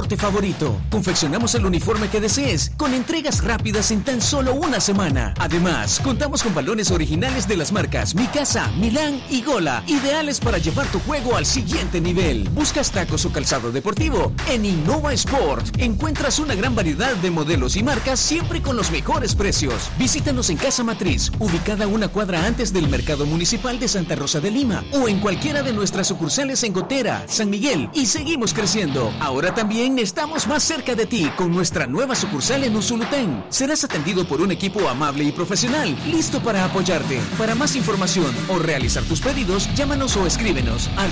deporte favorito. Confeccionamos el uniforme que desees, con entregas rápidas en tan solo una semana. Además, contamos con balones originales de las marcas Mikasa, Milán y Gola, ideales para llevar tu juego al siguiente nivel. ¿Buscas tacos o calzado deportivo? En Innova Sport encuentras una gran variedad de modelos y marcas, siempre con los mejores precios. Visítanos en Casa Matriz, ubicada una cuadra antes del Mercado Municipal de Santa Rosa de Lima, o en cualquiera de nuestras sucursales en Gotera, San Miguel, y seguimos creciendo. Ahora también estamos más cerca de ti con nuestra nueva sucursal en Usulután. Serás atendido por un equipo amable y profesional, listo para apoyarte. Para más información o realizar tus pedidos, llámanos o escríbenos al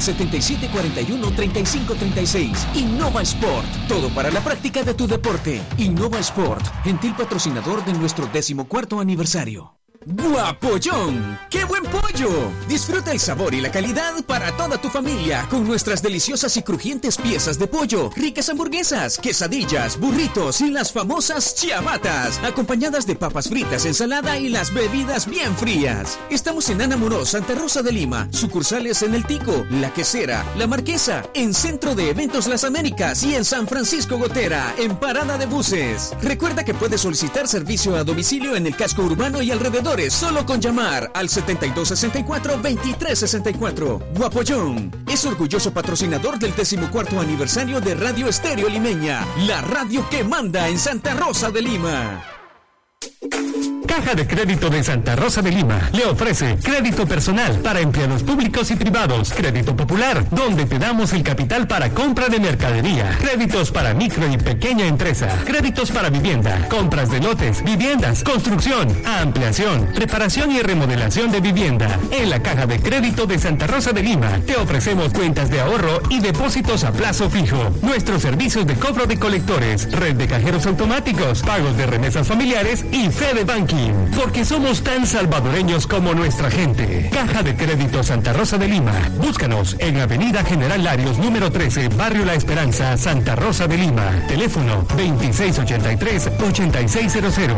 7741-3536. Innova Sport, todo para la práctica de tu deporte. Innova Sport, gentil patrocinador de nuestro 14º aniversario. ¡Guapollón! ¡Qué buen pollo! Disfruta el sabor y la calidad para toda tu familia con nuestras deliciosas y crujientes piezas de pollo, ricas hamburguesas, quesadillas, burritos y las famosas ciabatas, acompañadas de papas fritas, ensalada y las bebidas bien frías. Estamos en Ana Muró, Santa Rosa de Lima, sucursales en El Tico, La Quesera, La Marquesa, en Centro de Eventos Las Américas y en San Francisco Gotera, en Parada de Buses. Recuerda que puedes solicitar servicio a domicilio en el casco urbano y alrededor, solo con llamar al 7264-2364. Guapollón es orgulloso patrocinador del 14º aniversario de Radio Estéreo Limeña, la radio que manda en Santa Rosa de Lima. Caja de Crédito de Santa Rosa de Lima le ofrece crédito personal para empleados públicos y privados, crédito popular, donde te damos el capital para compra de mercadería, créditos para micro y pequeña empresa, créditos para vivienda, compras de lotes, viviendas, construcción, ampliación, reparación y remodelación de vivienda. En la Caja de Crédito de Santa Rosa de Lima te ofrecemos cuentas de ahorro y depósitos a plazo fijo, nuestros servicios de cobro de colectores, red de cajeros automáticos, pagos de remesas familiares y Fede Banking. Porque somos tan salvadoreños como nuestra gente. Caja de Crédito Santa Rosa de Lima. Búscanos en Avenida General Larios, número 13, Barrio La Esperanza, Santa Rosa de Lima. Teléfono 2683-8600.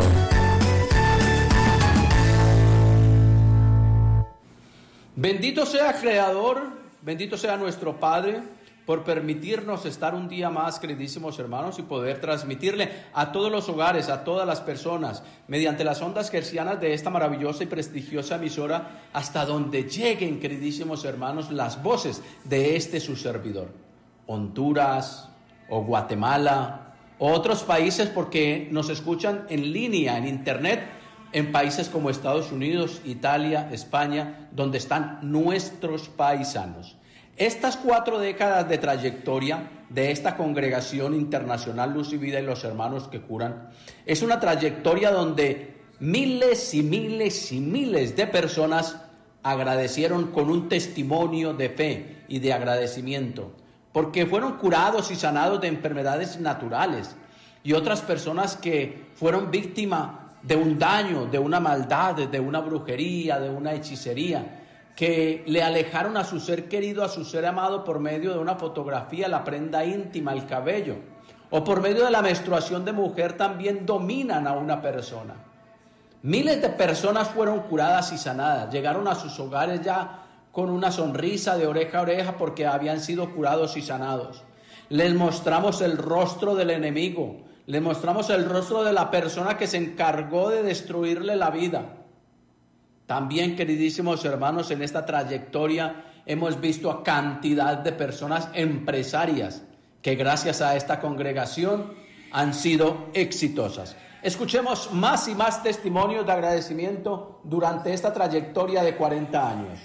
Bendito sea Creador, bendito sea nuestro Padre, por permitirnos estar un día más, queridísimos hermanos, y poder transmitirle a todos los hogares, a todas las personas, mediante las ondas hercianas de esta maravillosa y prestigiosa emisora, hasta donde lleguen, queridísimos hermanos, las voces de este su servidor. Honduras, o Guatemala, o otros países, porque nos escuchan en línea, en internet, en países como Estados Unidos, Italia, España, donde están nuestros paisanos. Estas 4 décadas de trayectoria de esta congregación internacional Luz y Vida y los Hermanos que Curan es una trayectoria donde miles y miles y miles de personas agradecieron con un testimonio de fe y de agradecimiento, porque fueron curados y sanados de enfermedades naturales, y otras personas que fueron víctimas de un daño, de una maldad, de una brujería, de una hechicería, que le alejaron a su ser querido, a su ser amado, por medio de una fotografía, la prenda íntima, el cabello, o por medio de la menstruación de mujer también dominan a una persona. Miles de personas fueron curadas y sanadas, llegaron a sus hogares ya con una sonrisa de oreja a oreja porque habían sido curados y sanados. Les mostramos el rostro del enemigo, les mostramos el rostro de la persona que se encargó de destruirle la vida. También, queridísimos hermanos, en esta trayectoria hemos visto a cantidad de personas empresarias que gracias a esta congregación han sido exitosas. Escuchemos más y más testimonios de agradecimiento durante esta trayectoria de 40 años.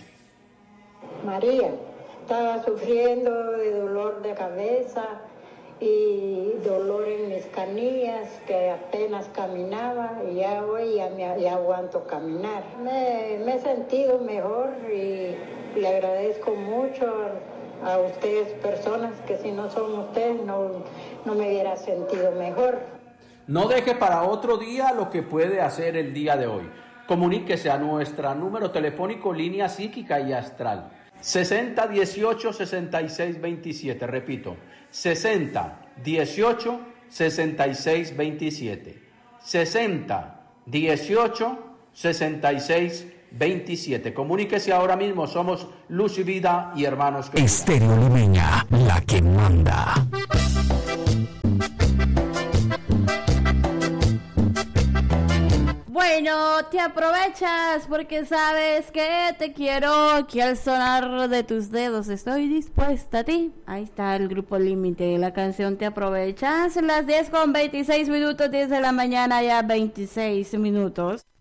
María estaba sufriendo de dolor de cabeza y dolor en mis canillas, que apenas caminaba, y ya hoy ya aguanto caminar. Me he sentido mejor y le agradezco mucho a ustedes, personas que si no son ustedes no me hubiera sentido mejor. No deje para otro día lo que puede hacer el día de hoy. Comuníquese a nuestro número telefónico, línea psíquica y astral, 6018-6627, repito, 6018-6627, 6018-6627. Comuníquese ahora mismo, somos Luz y Vida y Hermanos que Estéreo Limeña, la que manda. Bueno, te aprovechas porque sabes que te quiero, que al sonar de tus dedos estoy dispuesta a ti. Ahí está el Grupo Límite, la canción Te Aprovechas, las 10:26, 10 de la mañana, ya 26 minutos.